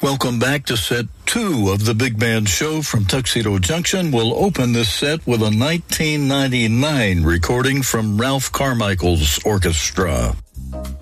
Welcome back to set 2 of the Big Band Show from Tuxedo Junction. We'll open this set with a 1999 recording from Ralph Carmichael's orchestra.